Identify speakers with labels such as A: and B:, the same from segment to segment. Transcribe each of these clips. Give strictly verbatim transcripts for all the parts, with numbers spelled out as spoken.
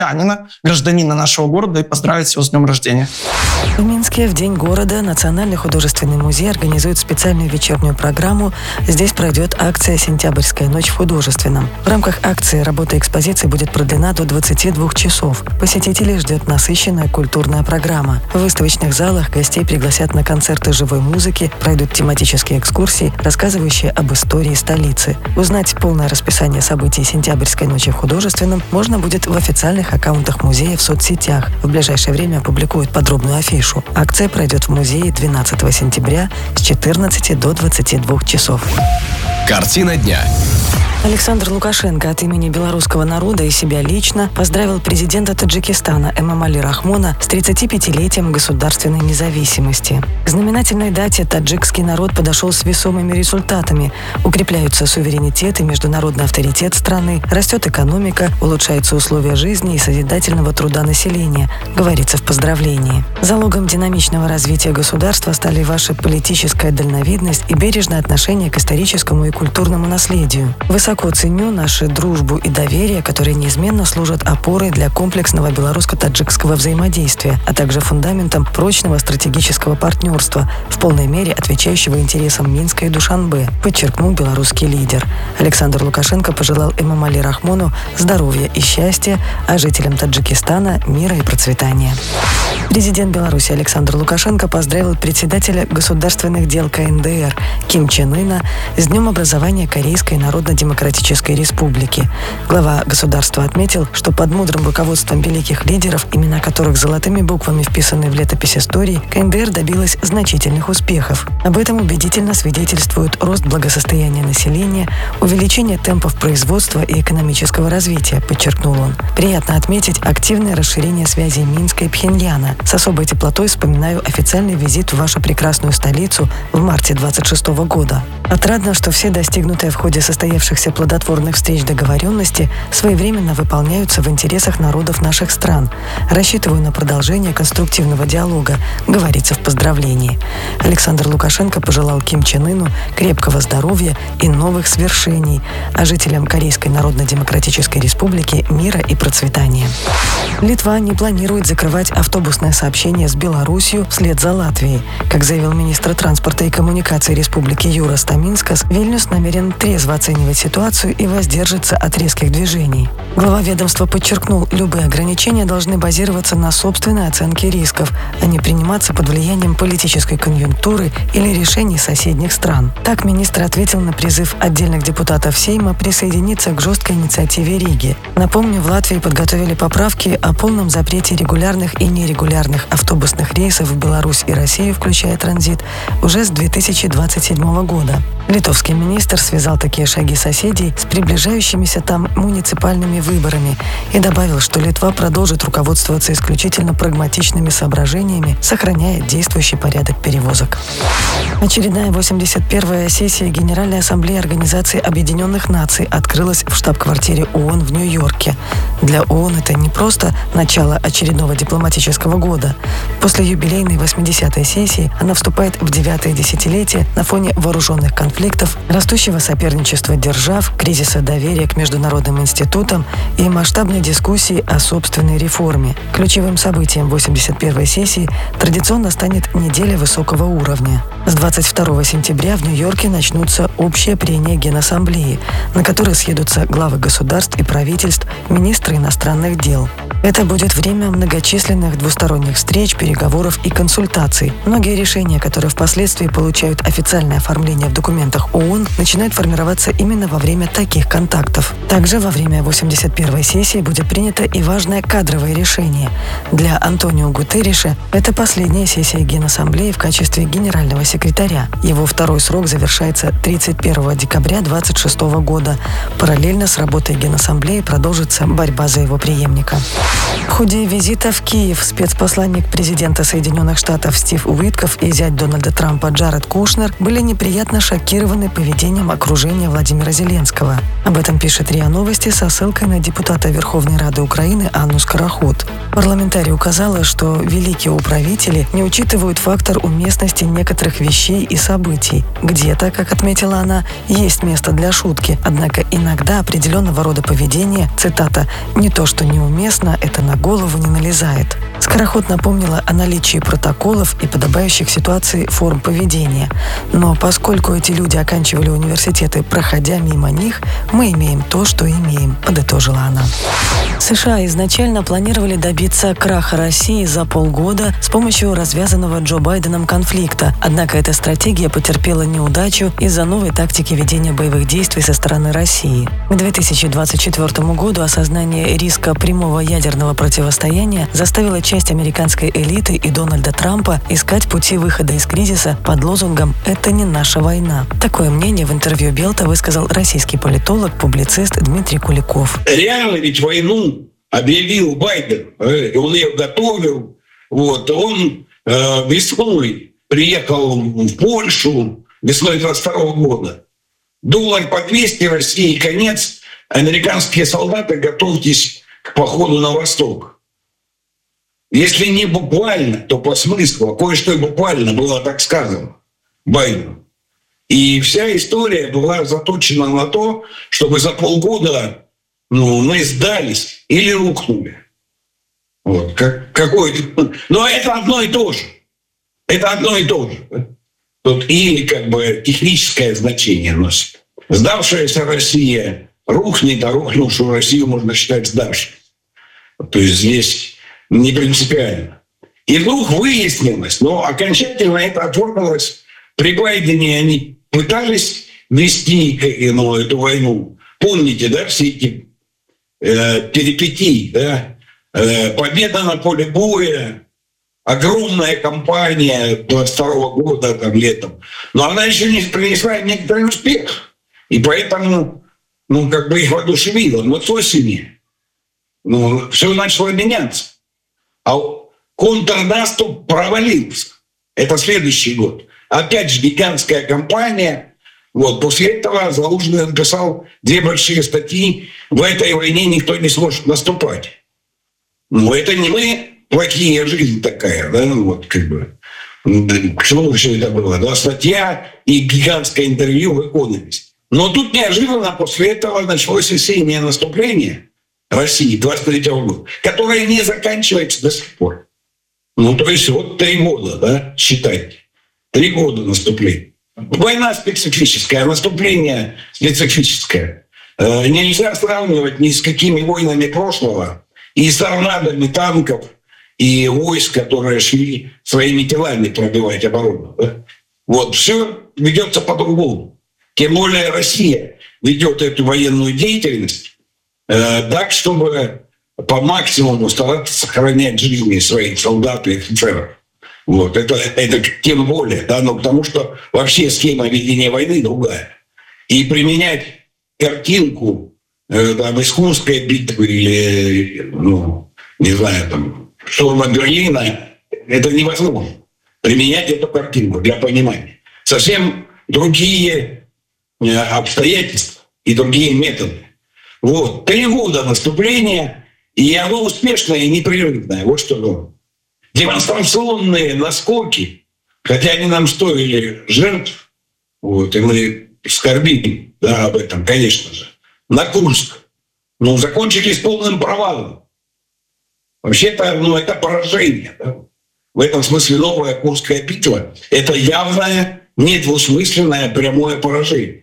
A: минского гражданина нашего города, и поздравить его с днем рождения.
B: В Минске в День города Национальный художественный музей организует специальную вечернюю программу. Здесь пройдет акция «Сентябрьская ночь в художественном». В рамках акции работа экспозиции будет продлена до двадцати двух часов. Посетителей ждет насыщенная культурная программа. В выставочных залах гостей пригласят на концерты живой музыки, пройдут тематические экскурсии, рассказывающие об истории столицы. Узнать полное расписание событий «Сентябрьской ночи в художественном» можно будет в официальных аккаунтах музея в соцсетях. В ближайшее время опубликуют подробную афишу. Акция пройдет в музее двенадцатого сентября с четырнадцати до двадцати двух часов.
C: Картина дня.
B: Александр Лукашенко от имени белорусского народа и себя лично поздравил президента Таджикистана Эмомали Рахмона с тридцатипятилетием государственной независимости. К знаменательной дате таджикский народ подошел с весомыми результатами. Укрепляются суверенитет и международный авторитет страны, растет экономика, улучшаются условия жизни и созидательного труда населения, говорится в поздравлении. Залогом динамичного развития государства стали ваша политическая дальновидность и бережное отношение к историческому и культурному наследию. Высоко ценю нашу дружбу и доверие, которые неизменно служат опорой для комплексного белорусско-таджикского взаимодействия, а также фундаментом прочного стратегического партнерства, в полной мере отвечающего интересам Минска и Душанбе, подчеркнул белорусский лидер. Александр Лукашенко пожелал Эмомали Рахмону здоровья и счастья, а жителям Таджикистана мира и процветания. Президент Беларуси Александр Лукашенко поздравил председателя государственных дел ка эн дэ эр Ким Чен Ына с днем образования Корейской Народно-Демократической Республики. Глава государства отметил, что под мудрым руководством великих лидеров, имена которых золотыми буквами вписаны в летопись истории, ка эн дэ эр добилась значительных успехов. Об этом убедительно свидетельствует рост благосостояния населения, увеличение темпов производства и экономического развития, подчеркнул он. Приятно отметить активное расширение связей Минска и Пхеньяна. С особой теплотой вспоминаю официальный визит в вашу прекрасную столицу в марте двадцать шестого года. Отрадно, что все достигнутые в ходе состоявшихся плодотворных встреч договоренности своевременно выполняются в интересах народов наших стран. Рассчитываю на продолжение конструктивного диалога, говорится в поздравлении. Александр Лукашенко пожелал Ким Чен Ыну крепкого здоровья и новых свершений, а жителям Корейской Народно-Демократической Республики мира и процветания. Литва не планирует закрывать автобусное сообщение с Белоруссией вслед за Латвией. Как заявил министр транспорта и коммуникаций Республики Юрас Томинскас, Вильнюс намерен трезво оценивать ситуацию и воздержится от резких движений. Глава ведомства подчеркнул, любые ограничения должны базироваться на собственной оценке рисков, а не приниматься под влиянием политической конъюнктуры или решений соседних стран. Так министр ответил на призыв отдельных депутатов Сейма присоединиться к жесткой инициативе Риги. Напомню, в Латвии подготовили поправки о полном запрете регулярных и нерегулярных автобусных рейсов в Беларусь и Россию, включая транзит, уже с две тысячи двадцать седьмого года. Литовский министр связал такие шаги соседей с приближающимися там муниципальными выборами и добавил, что Литва продолжит руководствоваться исключительно прагматичными соображениями, сохраняя действующий порядок перевозок. Очередная восемьдесят первая сессия Генеральной Ассамблеи Организации Объединенных Наций открылась в штаб-квартире ООН в Нью-Йорке. Для ООН это не просто начало очередного дипломатического года. После юбилейной восьмидесятой сессии она вступает в девятое десятилетие на фоне вооруженных конфликтов, растущего соперничества держав, кризиса доверия к международным институтам и масштабной дискуссии о собственной реформе. Ключевым событием восемьдесят первой сессии традиционно станет неделя высокого уровня. С двадцать второго сентября в Нью-Йорке начнутся общие прения Генассамблеи, на которые съедутся главы государств и правительств, министры иностранных дел. Это будет время многочисленных двусторонних встреч, переговоров и консультаций. Многие решения, которые впоследствии получают официальное оформление в документах ООН, начинают формироваться именно во время таких контактов. Также во время восемьдесят первой сессии будет принято и важное кадровое решение. Для Антонио Гутерриша это последняя сессия Генассамблеи в качестве генерального секретаря. Его второй срок завершается тридцать первого декабря две тысячи двадцать шестого года. Параллельно с работой Генассамблеи продолжится борьба за его преемника. В ходе визита в Киев спецпосланник президента Соединенных Штатов Стив Уитков и зять Дональда Трампа Джаред Кушнер были неприятно шокированы поведением окружения Владимира Зеленского. Об этом пишет РИА Новости со ссылкой на депутата Верховной Рады Украины Анну Скороход. Парламентарий указала, что великие управители не учитывают фактор уместности некоторых вещей и событий. Где-то, как отметила она, есть место для шутки, однако иногда определенного рода поведение, цитата, «не то, что неуместно, это на голову не налезает». Скороход напомнила о наличии протоколов и подобающих ситуаций форм поведения. Но поскольку эти люди оканчивали университеты, проходя мимо них, мы имеем то, что имеем, подытожила она. США изначально планировали добиться краха России за полгода с помощью развязанного Джо Байденом конфликта. Однако эта стратегия потерпела неудачу из-за новой тактики ведения боевых действий со стороны России. К две тысячи двадцать четвёртому году осознание риска прямого ядерного противостояния заставило часть американской элиты и Дональда Трампа искать пути выхода из кризиса под лозунгом «Это не наша война». Такое мнение в интервью Белта высказал российский политолог, публицист Дмитрий Куликов.
D: Реально ведь войну объявил Байден, он ее готовил. Вот. Он э, весной приехал в Польшу, весной двадцать второго года. Доллар по двести, России конец. Американские солдаты, готовьтесь к походу на восток. Если не буквально, то по смыслу. Кое-что буквально было так сказано Байдену. И вся история была заточена на то, чтобы за полгода ну, мы сдались или рухнули. Вот, как, какой Но это одно и то же. Это одно и то же. Тут и как бы техническое значение носит. Сдавшаяся Россия рухнет, а рухнувшую Россию можно считать сдавшей. То есть здесь не принципиально. И вдруг выяснилось, но окончательно это оформилось. При Байдене они пытались вести ну, эту войну. Помните, да, все эти э, перипетии, да? Э, победа на поле боя, огромная кампания двадцать второго года, там, летом. Но она еще не принесла некоторый успех. И поэтому, ну, как бы их воодушевило. Но с осени, ну, все начало меняться. А контрнаступ провалился. Это следующий год. Опять же, гигантская кампания. Вот. После этого Залужный написал две большие статьи. В этой войне никто не сможет наступать. Но это не мы плохие, жизнь такая. Да? Вот, как бы. К чему все это было? Да? Статья и гигантское интервью в «Экономисте». Но тут неожиданно после этого началось осеннее наступление России двадцать третьего года, которое не заканчивается до сих пор. Ну, то есть вот три года, да, считайте. Три года наступления. Война специфическая, наступление специфическое. Э, нельзя сравнивать ни с какими войнами прошлого и с армадами танков и войск, которые шли своими телами пробивать оборону. Да? Вот, все ведется по-другому. Тем более Россия ведет эту военную деятельность э, так, чтобы по максимуму стараться сохранять жизни своих солдат и офицеров. Вот, это, это тем более, да, но потому что вообще схема ведения войны другая. И применять картинку э, там, из Курской битвы или, ну, не знаю, там, штурма Берлина, это невозможно. Применять эту картинку для понимания. Совсем другие обстоятельства и другие методы. Вот. Три года наступления, и оно успешное и непрерывное. Вот что было. Демонстрационные наскоки, хотя они нам стоили жертв, вот, и мы скорбим, да, об этом, конечно же, на Курск, но закончились полным провалом. Вообще-то, ну, это поражение. Да? В этом смысле новая Курская битва – это явное, недвусмысленное прямое поражение.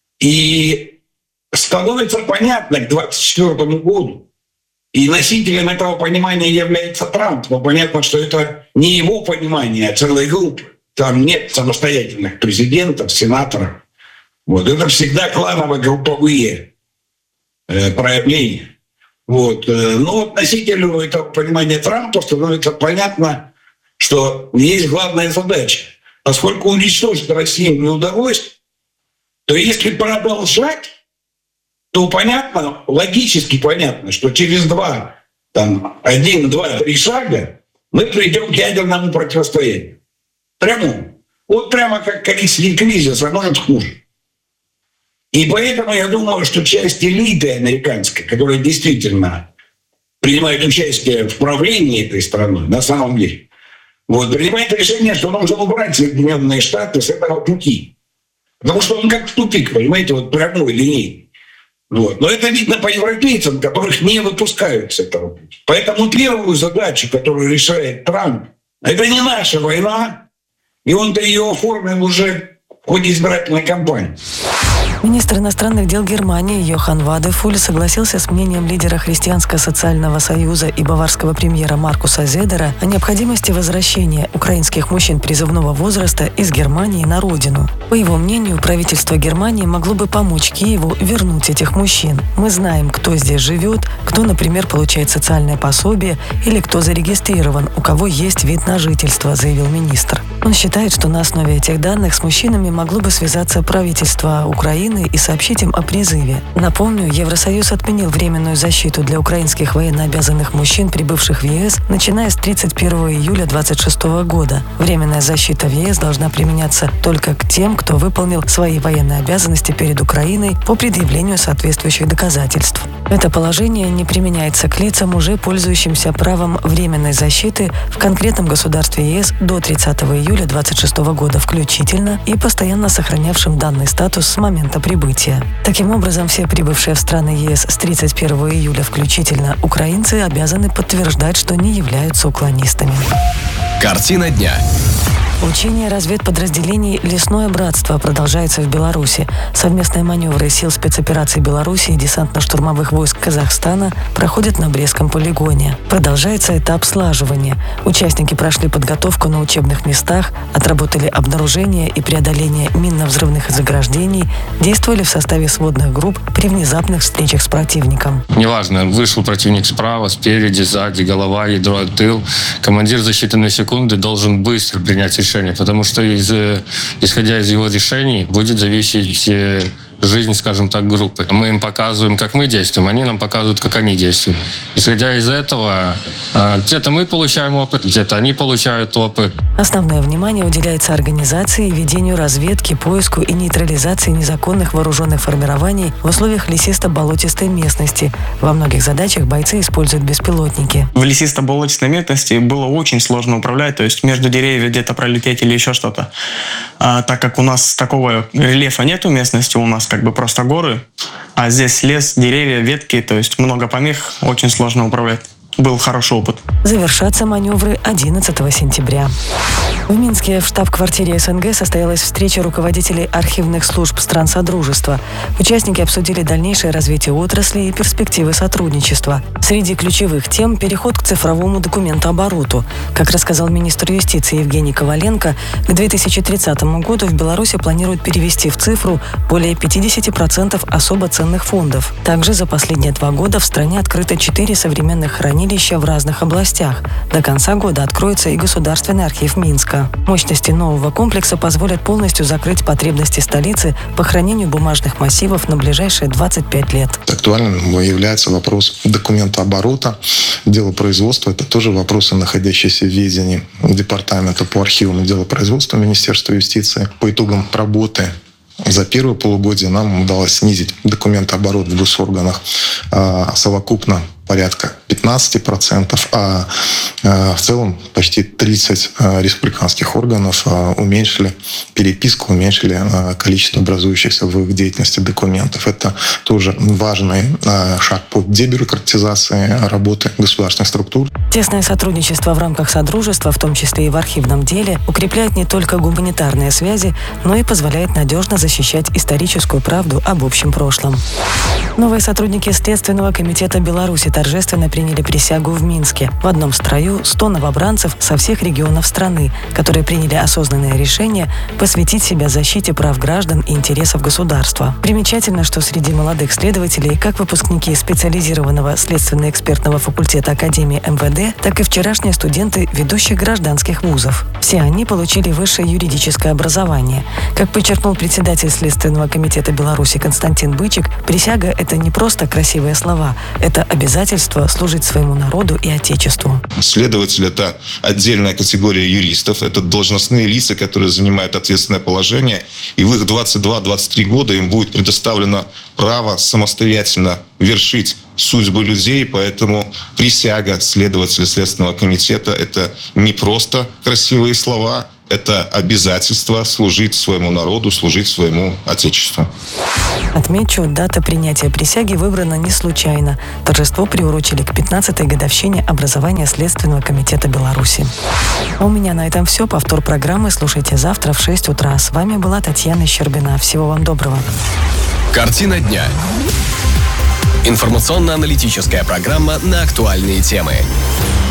D: И становится понятно к двадцать четвёртому году, и носителем этого понимания является Трамп, но понятно, что это не его понимание, а целой группы. Там нет самостоятельных президентов, сенаторов. Вот. Это всегда кланово-групповые э, проявления. Вот. Но вот носителю этого понимания Трампа становится понятно, что есть главная задача. Поскольку уничтожить Россию не удалось, то если продолжать, то понятно, логически понятно, что через два там один, два, три шага, мы придем к ядерному противостоянию. Прямо. Вот прямо как корейский кризис, а может хуже. И поэтому я думаю, что часть элиты американской, которая действительно принимает участие в правлении этой страной, на самом деле, вот, принимает решение, что нужно убрать Соединенные Штаты с этого пути. Потому что он как в тупик, понимаете, вот прямой линейный. Вот. Но это видно по европейцам, которых не выпускают с этого пути. Поэтому первую задачу, которую решает Трамп, это не наша война, и он-то ее оформил уже в ходе избирательной кампании.
B: Министр иностранных дел Германии Йохан Вадефуль согласился с мнением лидера Христианско-социального союза и баварского премьера Маркуса Зедера о необходимости возвращения украинских мужчин призывного возраста из Германии на родину. По его мнению, правительство Германии могло бы помочь Киеву вернуть этих мужчин. Мы знаем, кто здесь живет, кто, например, получает социальное пособие или кто зарегистрирован, у кого есть вид на жительство, заявил министр. Он считает, что на основе этих данных с мужчинами могло бы связаться правительство Украины и сообщить им о призыве. Напомню, Евросоюз отменил временную защиту для украинских военнообязанных мужчин, прибывших в ЕС, начиная с тридцать первого июля две тысячи двадцать шестого года. Временная защита в ЕС должна применяться только к тем, кто выполнил свои военные обязанности перед Украиной по предъявлению соответствующих доказательств. Это положение не применяется к лицам, уже пользующимся правом временной защиты в конкретном государстве ЕС до тридцатого июля две тысячи двадцать шестого года включительно и постоянно сохранявшим данный статус с момента прибытия. Таким образом, все прибывшие в страны ЕС с тридцать первого июля включительно украинцы обязаны подтверждать, что не являются уклонистами.
C: Картина дня.
B: Учение разведподразделений «Лесное братство» продолжается в Беларуси. Совместные маневры сил спецопераций Беларуси и десантно-штурмовых войск Казахстана проходят на Брестском полигоне. Продолжается этап слаживания. Участники прошли подготовку на учебных местах, отработали обнаружение и преодоление минно-взрывных заграждений, действовали в составе сводных групп при внезапных встречах с противником.
E: Неважно, вышел противник справа, спереди, сзади, голова, ядро, тыл. Командир за считанные секунды должен быстро принять решение. Решение, потому что из, исходя из его решений будет зависеть жизнь, скажем так, группы. Мы им показываем, как мы действуем, они нам показывают, как они действуют. Исходя из этого, где-то мы получаем опыт, где-то они получают опыт.
B: Основное внимание уделяется организации, ведению разведки, поиску и нейтрализации незаконных вооруженных формирований в условиях лесисто-болотистой местности. Во многих задачах бойцы используют беспилотники.
A: В лесисто-болотистой местности было очень сложно управлять, то есть между деревьев где-то пролететь или еще что-то. А, так как у нас такого рельефа нету местности, у нас как бы просто горы, а здесь лес, деревья, ветки, то есть много помех, очень сложно управлять. Был хороший опыт.
B: Завершатся маневры одиннадцатого сентября. В Минске в штаб-квартире СНГ состоялась встреча руководителей архивных служб стран Содружества. Участники обсудили дальнейшее развитие отрасли и перспективы сотрудничества. Среди ключевых тем – переход к цифровому документообороту. Как рассказал министр юстиции Евгений Коваленко, к две тысячи тридцатому году в Беларуси планируют перевести в цифру более пятьдесят процентов особо ценных фондов. Также за последние два года в стране открыто четыре современных хранилища в разных областях. До конца года откроется и Государственный архив Минска. Мощности нового комплекса позволят полностью закрыть потребности столицы по хранению бумажных массивов на ближайшие двадцать пять лет.
F: Актуальным является вопрос документооборота, делопроизводства. Это тоже вопросы, находящиеся в ведении Департамента по архивам и делопроизводству Министерства юстиции. По итогам работы за первое полугодие нам удалось снизить документооборот в госорганах а, совокупно порядка пятнадцать процентов, а э, в целом почти тридцать э, республиканских органов э, уменьшили переписку, уменьшили э, количество образующихся в их деятельности документов. Это тоже важный э, шаг по дебюрократизации работы государственных структур.
B: Тесное сотрудничество в рамках Содружества, в том числе и в архивном деле, укрепляет не только гуманитарные связи, но и позволяет надежно защищать историческую правду об общем прошлом. Новые сотрудники Следственного комитета Беларуси торжественно приняли присягу в Минске. В одном строю сто новобранцев со всех регионов страны, которые приняли осознанное решение посвятить себя защите прав граждан и интересов государства. Примечательно, что среди молодых следователей как выпускники специализированного следственно-экспертного факультета Академии эм вэ дэ, МГИМО, так и вчерашние студенты ведущих гражданских вузов. Все они получили высшее юридическое образование. Как подчеркнул председатель Следственного комитета Беларуси Константин Бычик, присяга – это не просто красивые слова, это обязательство служить своему народу и Отечеству.
G: Следователь – это отдельная категория юристов, это должностные лица, которые занимают ответственное положение, и в их двадцать два - двадцать три года им будет предоставлено право самостоятельно вершить судьбы людей, поэтому присяга следователя Следственного комитета – это не просто красивые слова, это обязательство служить своему народу, служить своему Отечеству.
B: Отмечу, дата принятия присяги выбрана не случайно. Торжество приурочили к пятнадцатой годовщине образования Следственного комитета Беларуси. А у меня на этом все. Повтор программы слушайте завтра в шесть утра. С вами была Татьяна Щербина. Всего вам доброго.
C: Картина дня. Информационно-аналитическая программа на актуальные темы.